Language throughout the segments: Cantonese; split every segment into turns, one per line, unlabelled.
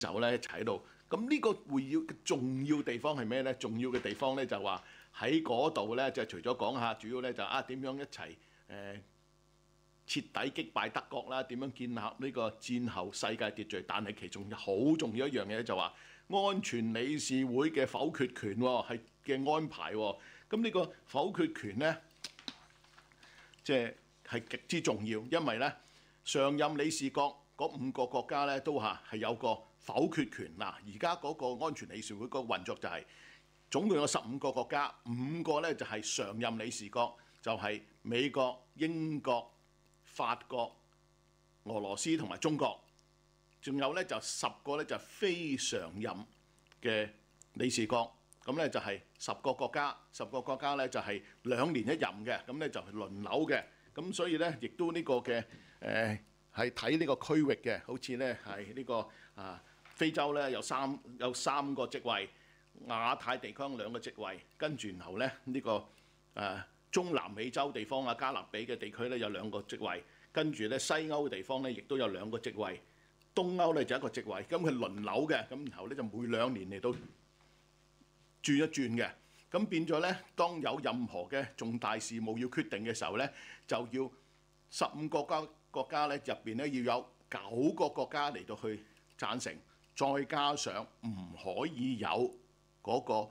酒咧一齊喺度。咁呢個會議嘅重要地方係咩咧？重要嘅地方咧就話喺嗰度咧，就除咗講下主要咧就點樣一齊徹底擊敗德國啦，點樣建立呢個戰後世界秩序。但係其中好重要一樣嘢就話安全理事會嘅否決權係嘅安排喎。咁呢個否決權咧，即係極之重要，因為咧常任理事國嗰5個國家咧都係有個否決權。嗱，而家嗰個安全理事會個運作就係總共有15個國家，5個咧就係常任理事國，就係美國、英國、法國、俄羅斯同埋中國，仲有咧就10個咧就非常任嘅理事國。咁咧就係10個國家，10個國家咧就係2年1任嘅，咁咧就係輪流嘅。咁所以咧亦都呢個嘅係睇呢個區域嘅，好似咧係呢個非洲咧有三個席位，亞太地區2個席位，跟住然後咧呢個中南美洲地方加勒比嘅地區咧有2個席位，跟住咧西歐嘅地方咧亦都有2個席位，東歐咧就1個席位。咁佢輪流嘅，咁然後咧就每2年嚟到轉一轉嘅。咁變咗咧，當有任何嘅重大事務要決定嘅時候咧，就要15個國家咧入邊咧要有9個國家嚟到去贊成，再加上唔可以有嗰個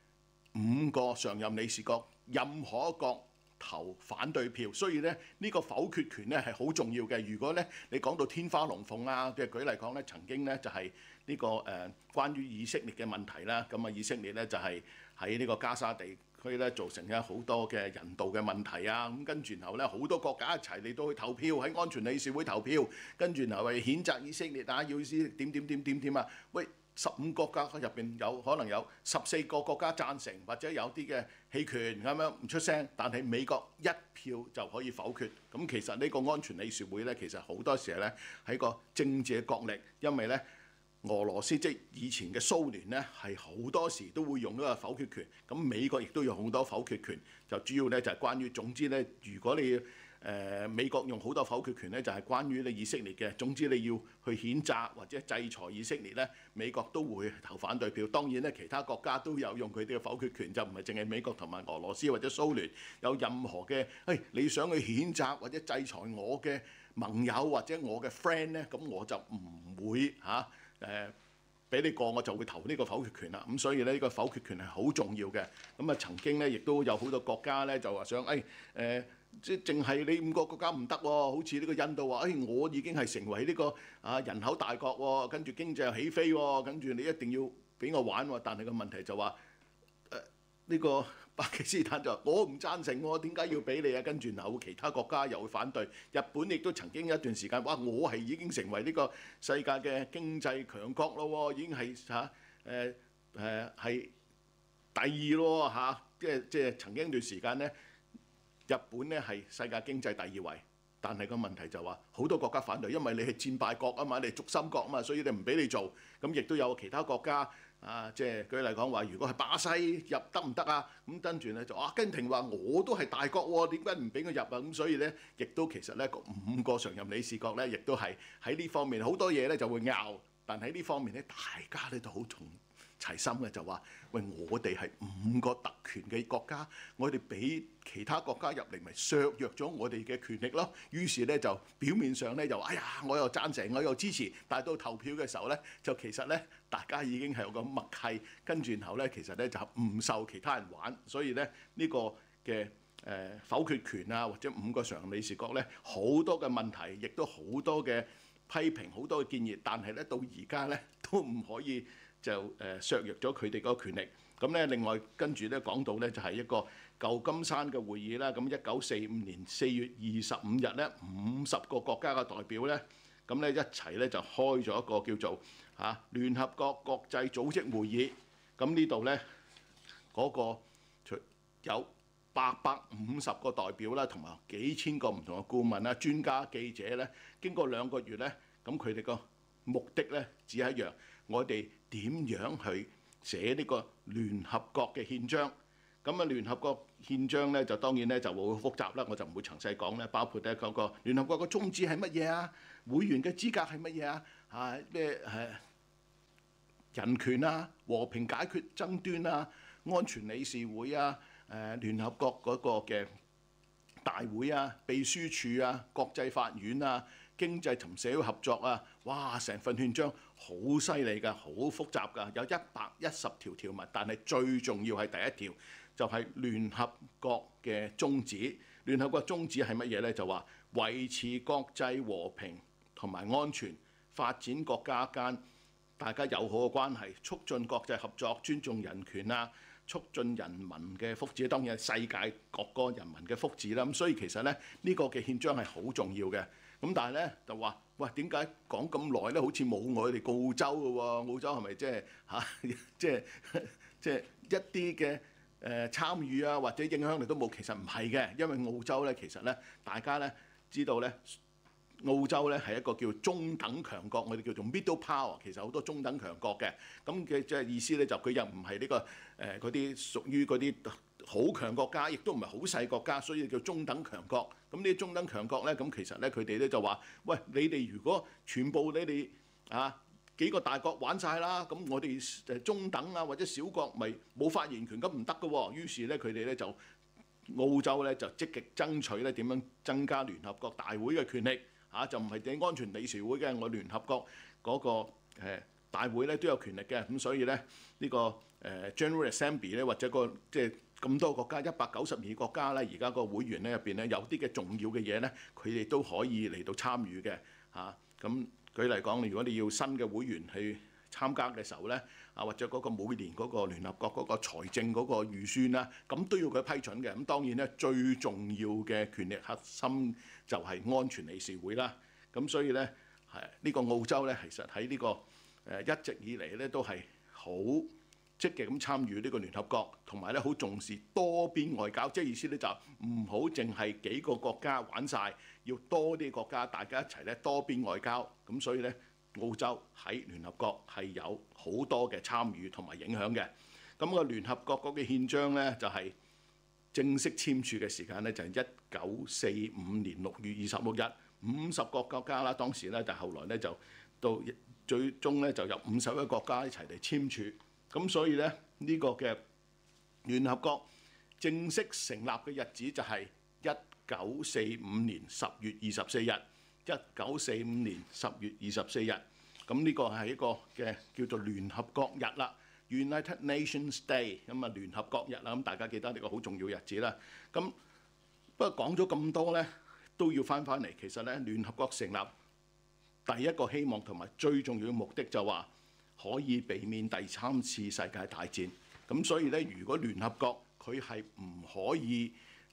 5個常任理事國任何一個投反對票。所以咧呢個否決權咧係好重要嘅。如果咧你講到天花龍鳳啊，即係舉例講咧，曾經咧就係呢個關於以色列嘅問題啦。咁以色列咧就係喺呢個加沙地區咧造成咗好多嘅人道嘅問題啊。咁跟住然後咧好多國家一齊嚟到去投票，喺安全理事會投票，跟住然後係譴責以色列要點啊。喂，15個國家入邊有可能有14個國家贊成，或者有啲嘅棄權咁樣唔出聲，但係美國1票就可以否決。咁其實呢個安全理事會咧，其實好多時候咧係個政治嘅角力，因為咧俄羅斯即係以前嘅蘇聯咧係好多時都會用呢個否決權，咁美國亦都有好多否決權。就主要咧就係關於總之咧，如果你美國用好多否決權咧，就係關於你以色列嘅。總之你要去譴責或者制裁以色列咧，美國都會投反對票。當然咧，其他國家都有用佢哋嘅否決權，就唔係淨係美國同埋俄羅斯或者蘇聯有任何嘅你想去譴責或者制裁我嘅盟友或者我嘅 friend 咧，咁我就唔會俾你過，我就會投呢個否決權啦。咁所以咧呢個否決權係好重要嘅。咁曾經咧亦都有好多國家咧就話想即係淨係你5個國家唔得喎，好似呢個印度話我已經係成為呢個人口大國喎，跟住經濟又起飛喎，跟住你一定要俾我玩喎。但係個問題就話呢個巴基斯坦就話我唔贊成喎，點解要俾你啊？跟住然後其他國家又會反對。日本亦都曾經一段時間，哇！我係已經成為呢個世界嘅經濟強國咯，已經係係第2咯即係曾經一段時間咧。日本咧係世界經濟第2位，但係個問題就話好多國家反對，因為你係戰敗國啊嘛，你係軸心國啊嘛，所以你唔俾你做。咁亦都有其他國家即係舉例講話，如果係巴西入得唔得啊？咁跟住咧就阿根廷話我都係大國喎，點解唔俾佢入啊？咁所以咧，亦都其實咧5個常任理事國咧，亦都係喺呢方面好多嘢咧就會拗，但喺呢方面咧大家咧都好齊心嘅，就話喂，我哋係5個特權嘅國家，我哋俾其他國家入嚟，咪削弱咗我哋嘅權力咯。於是咧就表面上咧就我又贊成，我又支持，但係到投票嘅時候咧，就其實咧大家已經係有個默契，跟住然後咧其實咧就唔受其他人玩。所以咧呢個嘅否決權或者5個常任理事國咧，好多嘅問題，亦都好多嘅批評，好多嘅建議，但係咧到而家咧都唔可以就削弱咗佢哋嗰個權力。咁咧另外跟住咧講到咧就係一個舊金山嘅會議啦。咁1945年4月25日咧，50個國家嘅代表咧，咁咧一齊咧就開咗一個叫做聯合國國際組織會議。咁呢度咧嗰個除有850個代表啦，同埋幾千個唔同嘅顧問啦、專家、記者咧，經過2個月咧，咁佢哋個目的咧只係一樣，我哋點樣去寫呢個聯合國嘅憲章。咁聯合國憲章咧就當然咧就會好複雜啦，我就唔會詳細講咧。包括咧嗰個聯合國嘅宗旨係乜嘢啊？會員嘅資格係乜嘢啊？咩人權啊、和平解決爭端啊、安全理事會啊、聯合國嗰個嘅大會啊、秘書處啊、國際法院啊、經濟同社會合作啊，哇！成份憲章好犀利㗎，好複雜㗎，有110條條文，但係最重要係第一條，就係聯合國嘅宗旨。聯合國宗旨係乜嘢呢？就話維持國際和平同埋安全，發展國家間大家友好嘅關係，促進國際合作，尊重人權啊，促進人民嘅福祉，當然係世界各個人民嘅福祉啦。咁所以其實咧，呢個嘅憲章係好重要嘅。咁但係咧就話，喂，點解講咁耐咧？好似冇我哋澳洲嘅喎？澳洲係咪即係嚇？即係一啲嘅參與啊，或者影響力都冇？其實唔係嘅，因為澳洲咧，其實咧，大家咧知道咧。澳洲咧係一個叫中等強國，我哋叫做 middle power， 其實好多中等強國嘅，咁嘅即係意思咧就佢又唔係呢個嗰啲屬於嗰啲好強國家，亦都唔係好細國家，所以叫中等強國。咁呢啲中等強國咧，咁其實咧佢哋咧就話：喂，你哋如果全部你哋幾個大國玩晒啦，咁我哋中等啊或者小國咪冇發言權，咁唔得㗎喎。於是咧佢哋咧就澳洲咧就積極爭取咧點樣增加聯合國大會嘅權力。就唔係啲安全理事會嘅，我聯合國嗰個大會咧都有權力嘅，咁所以咧呢個General Assembly 咧或者個即係咁多國家192國家咧，而家個會員咧入邊咧有啲嘅重要嘅嘢咧，佢哋都可以嚟到參與嘅嚇。咁舉例講，如果你要新嘅會員去參加嘅時候咧，或者嗰個每年嗰個聯合國嗰個財政嗰個預算啦，咁都要佢批准嘅。咁當然咧，最重要嘅權力核心就係安全理事會啦。咁所以咧，呢個澳洲咧，其實喺呢個一直以嚟咧都係好積極咁參與呢個聯合國，同埋咧好重視多邊外交，即係意思咧就唔好淨係幾個國家玩晒，要多啲國家大家一齊咧多邊外交。咁所以咧，澳洲喺聯合國係有好多嘅參與同埋影響嘅。咁個聯合國嗰個憲章咧就係正式簽署嘅時間咧就係1945年6月26日，50個國家啦，當時咧，但係後來咧就到最終咧就有51個國家一齊嚟簽署。咁所以咧呢個嘅聯合國正式成立嘅日子就係1945年10月24日。1945年10月24日，咁呢個係一個嘅叫做聯合國日啦 ，United Nations Day， 咁啊聯合國日啦，咁大家記得呢個好重要日子啦。咁不過講咗咁多咧，都要翻嚟。其實咧，聯合國成立第一個希望同埋最重要嘅目的就話可以避免第3次世界大戰。咁所以咧，如果聯合國佢係唔可以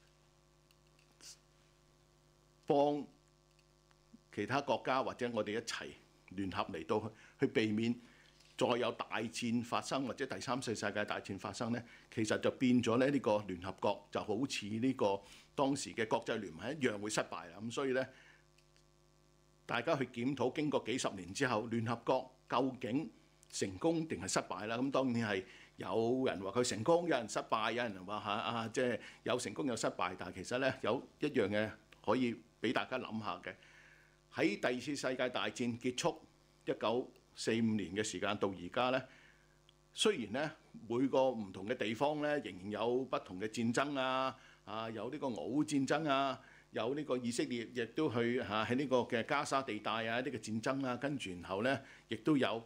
幫其他國家或者我哋一齊聯合嚟到去避免再有大戰發生，或者第3次世界大戰發生咧，其實就變咗咧呢個聯合國就好似呢個當時嘅國際聯盟一樣會失敗啦。咁所以咧，大家去檢討經過幾十年之後，聯合國究竟成功定係失敗啦？咁當然係有人話佢成功，有人失敗，有人話即係有成功有失敗。但係其實咧有一樣嘢可以俾大家諗下嘅。喺第2次世界大戰結束1945年嘅時間到而家咧，雖然咧每個唔同嘅地方咧仍然有不同嘅戰爭有呢個俄烏戰爭有呢個以色列亦都去喺呢個嘅加沙地帶呢個戰爭跟住然後咧亦都有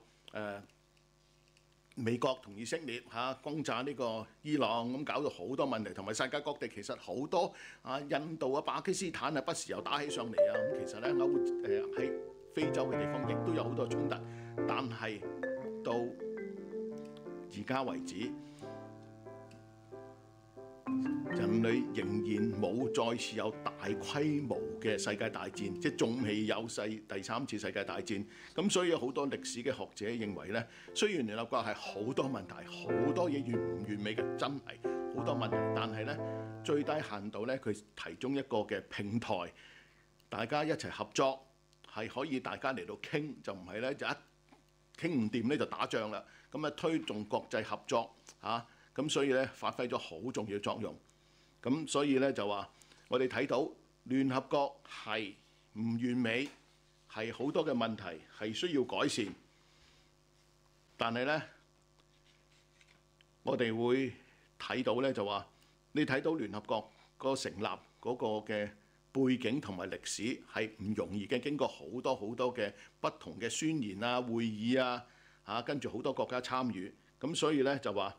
美國同以色列轟炸呢個伊朗，咁搞到好多問題，同埋世界各地其實好多印度巴基斯坦不時又打起上嚟咁其實咧喺非洲嘅地方亦都有好多衝突，但係到而家為止，人類仍然冇再次有大規模嘅世界大戰，即係仲未有第3次世界大戰。咁所以有好多歷史嘅學者認為咧，雖然聯合國係好多問題，好多嘢完唔完美嘅，真係好多問題，但係咧最低限度咧，佢提供一個嘅平台，大家一齊合作，係可以大家嚟到傾，就唔係咧就一傾唔掂咧就打仗啦。咁推動國際合作咁所以咧發揮咗好重要作用。咁所以咧就話我哋睇到聯合國係唔完美，係好多嘅問題係需要改善。 但係咧，我哋會睇到咧就話，你睇到聯合國個成立嗰個嘅背景同埋歷史係唔容易嘅，經過好多嘅不同嘅宣言啊、會議啊，跟住好多國家參與，咁所以咧就話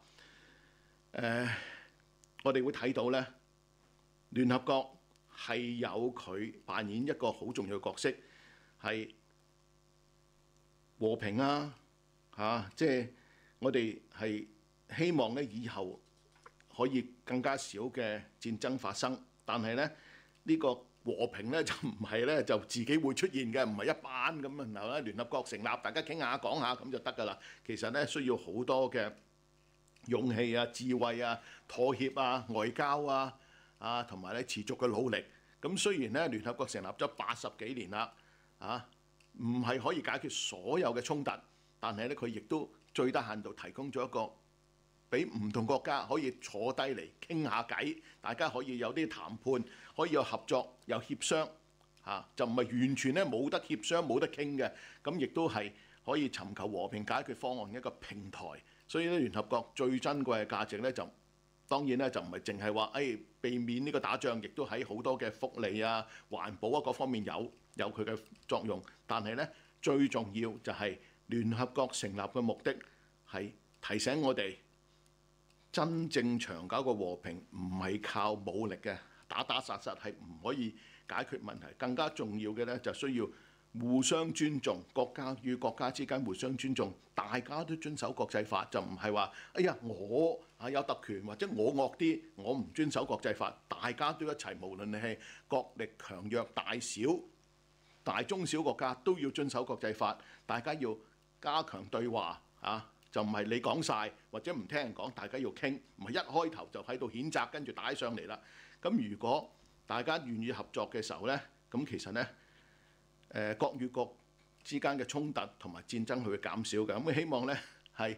我哋會睇到咧，聯合國係有佢扮演一個好重要嘅角色，係和平啊，即係我哋係希望咧以後可以更加少嘅戰爭發生，但係咧呢個和平咧就唔係咧就自己會出現嘅，唔係一班咁，然後咧聯合國成立，大家傾下講下咁就得㗎啦。其實咧需要好多嘅勇氣啊、智慧啊、妥協啊、外交啊，同埋咧持續嘅努力。咁雖然咧聯合國成立咗80幾年啦，唔係可以解決所有嘅衝突，但係咧佢亦都最低限度提供咗一個俾唔同國家可以坐低嚟傾下偈，大家可以有啲談判，可以有合作、有協商，就唔係完全咧冇得協商、冇得傾嘅。咁亦都係可以尋求和平解決方案嘅一個平台。所以咧，聯合國最珍貴嘅價值咧，就當然咧就唔係淨係話避免呢個打仗，亦都喺好多嘅福利啊、環保啊各方面有佢嘅作用。但係咧最重要就係聯合國成立嘅目的係提醒我哋，真正長久嘅和平唔係靠武力嘅打殺殺，係唔可以解決問題。更加重要嘅咧就需要互相尊重，國家與國家之間互相尊重，大家都遵守國際法，就唔係話我有特權或者我惡啲，我唔遵守國際法。大家都一齊，無論你係國力強弱、大小、大中小國家都要遵守國際法。大家要加強對話就唔係你講晒或者唔聽人講，大家要傾，唔係一開頭就喺度譴責，跟住打上嚟啦。咁如果大家願意合作嘅時候呢，咁其實呢，國與國之間嘅衝突同埋戰爭佢會減少嘅。咁希望呢係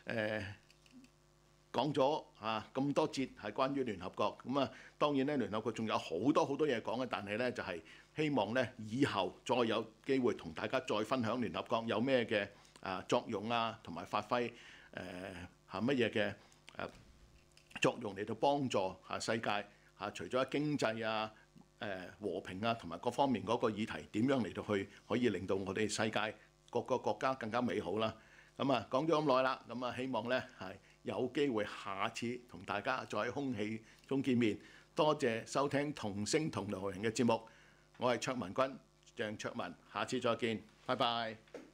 講咗咁多節係關於聯合國。咁當然咧聯合國仲有好多嘢講嘅，但係呢就係希望呢以後再有機會同大家再分享聯合國有咩嘅作用同埋發揮乜嘢嘅作用嚟到幫助世界除咗喺經濟和平同埋各方面嗰個議題點樣嚟到去可以令到我哋世界各個國家更加美好啦。咁講咗咁耐啦，咁希望呢係有機會下次同大家再喺空氣中見面。多謝收聽同聲同路人嘅節目，我係卓文君，鄭卓文，下次再見，拜拜。